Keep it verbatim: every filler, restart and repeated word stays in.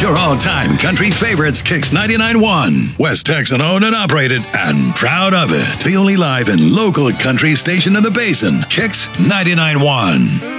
Your all-time country favorites, Kix ninety-nine point one. West Texan owned and operated, and proud of it. The only live and local country station in the basin, Kix ninety-nine point one.